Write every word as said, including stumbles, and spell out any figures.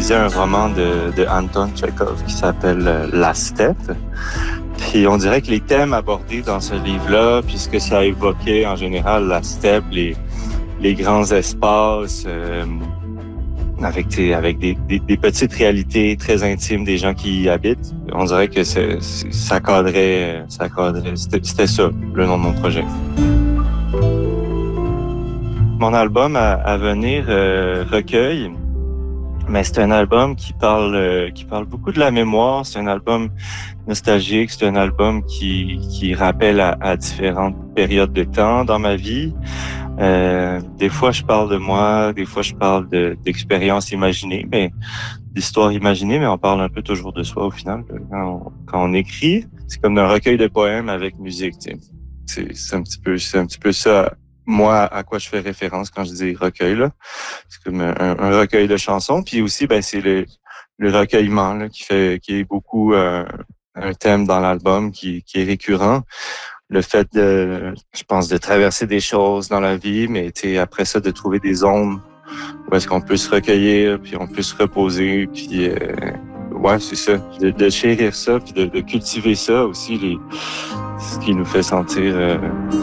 lisais un roman de, de Anton Tchekhov qui s'appelle euh, La Steppe. Puis on dirait que les thèmes abordés dans ce livre-là, puisque ça évoquait en général la steppe, les, les grands espaces, euh, avec, des, avec des, des, des petites réalités très intimes des gens qui y habitent, on dirait que c'est, c'est, ça cadrait, ça cadrait. C'était, c'était ça, le nom de mon projet. Mon album à, à venir, euh, Recueil, mais c'est un album qui parle, euh, qui parle beaucoup de la mémoire. C'est un album nostalgique. C'est un album qui, qui rappelle à, à différentes périodes de temps dans ma vie. Euh, des fois, je parle de moi. Des fois, je parle de, d'expériences imaginées, mais d'histoires imaginées, mais on parle un peu toujours de soi au final. Quand on, quand on écrit, c'est comme un recueil de poèmes avec musique. Tu sais. C'est, c'est un petit peu, c'est un petit peu ça. Moi, à quoi je fais référence quand je dis recueil, là. C'est comme un, un recueil de chansons. Puis aussi, ben, c'est le, le recueillement, là, qui fait, qui est beaucoup, euh, un thème dans l'album qui, qui est récurrent. Le fait de, je pense, de traverser des choses dans la vie, mais, tu sais, après ça, de trouver des zones où est-ce qu'on peut se recueillir, puis on peut se reposer, puis, euh, ouais, c'est ça. De, de chérir ça, puis de, de cultiver ça aussi, les, ce qui nous fait sentir, euh,